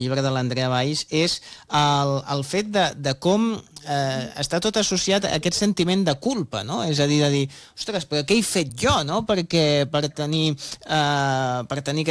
llibre de l'Andrea Valls, és el fet de com està tot associat a aquest sentiment de culpa, no? És a dir, ostres, però què he fet jo, no? Per tenir